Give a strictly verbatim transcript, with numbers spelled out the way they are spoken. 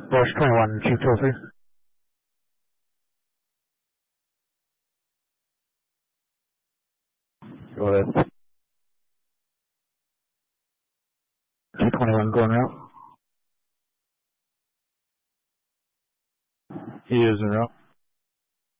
Dash twenty-one, Chief two oh three. Go ahead. G twenty-one going out. He is en route.